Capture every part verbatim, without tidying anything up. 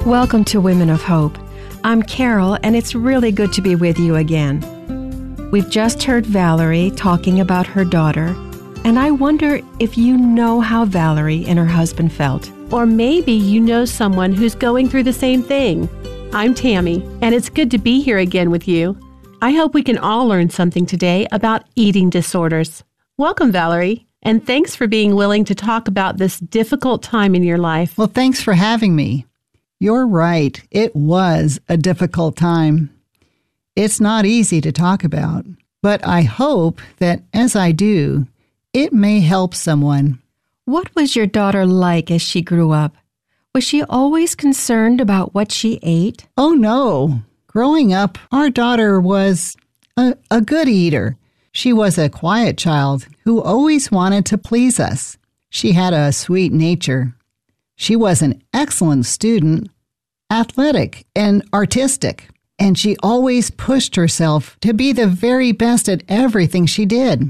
Welcome to Women of Hope. I'm Carol, and it's really good to be with you again. We've just heard Valerie talking about her daughter, and I wonder if you know how Valerie and her husband felt. Or maybe you know someone who's going through the same thing. I'm Tammy, and it's good to be here again with you. I hope we can all learn something today about eating disorders. Welcome, Valerie, and thanks for being willing to talk about this difficult time in your life. Well, thanks for having me. You're right. It was a difficult time. It's not easy to talk about, but I hope that as I do, it may help someone. What was your daughter like as she grew up? Was she always concerned about what she ate? Oh, no. Growing up, our daughter was a, a good eater. She was a quiet child who always wanted to please us. She had a sweet nature. She was an excellent student, athletic and artistic, and she always pushed herself to be the very best at everything she did.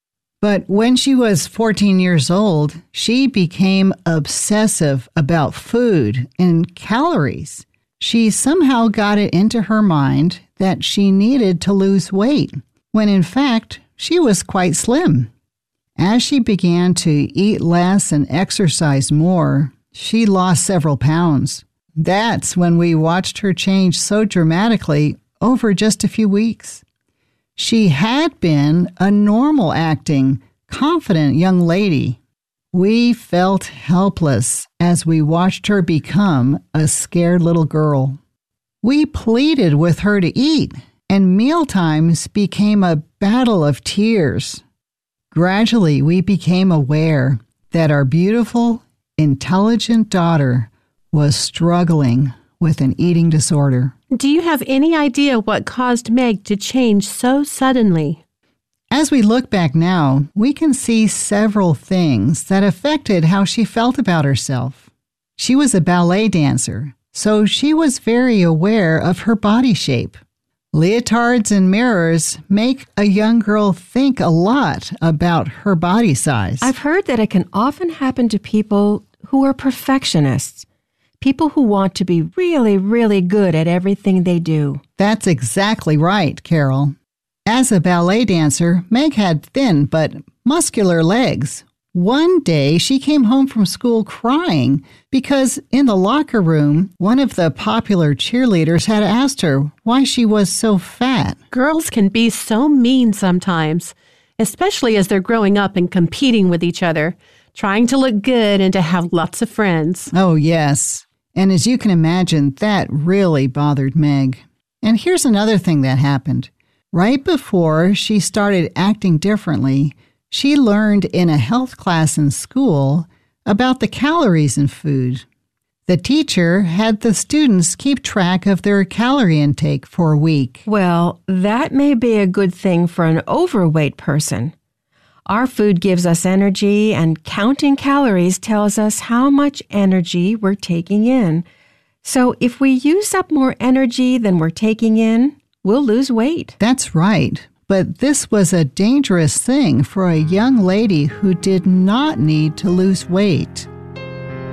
But when she was fourteen years old, she became obsessive about food and calories. She somehow got it into her mind that she needed to lose weight, when in fact, she was quite slim. As she began to eat less and exercise more, she lost several pounds. That's when we watched her change so dramatically over just a few weeks. She had been a normal acting, confident young lady. We felt helpless as we watched her become a scared little girl. We pleaded with her to eat, and mealtimes became a battle of tears. Gradually, we became aware that our beautiful, intelligent daughter was struggling with an eating disorder. Do you have any idea what caused Meg to change so suddenly? As we look back now, we can see several things that affected how she felt about herself. She was a ballet dancer, so she was very aware of her body shape. Leotards and mirrors make a young girl think a lot about her body size. I've heard that it can often happen to people who are perfectionists, people who want to be really, really good at everything they do. That's exactly right, Carol. As a ballet dancer, Meg had thin but muscular legs. One day, she came home from school crying because in the locker room, one of the popular cheerleaders had asked her why she was so fat. Girls can be so mean sometimes, especially as they're growing up and competing with each other, trying to look good and to have lots of friends. Oh, yes. And as you can imagine, that really bothered Meg. And here's another thing that happened. Right before she started acting differently, she learned in a health class in school about the calories in food. The teacher had the students keep track of their calorie intake for a week. Well, that may be a good thing for an overweight person. Our food gives us energy, and counting calories tells us how much energy we're taking in. So if we use up more energy than we're taking in, we'll lose weight. That's right. But this was a dangerous thing for a young lady who did not need to lose weight.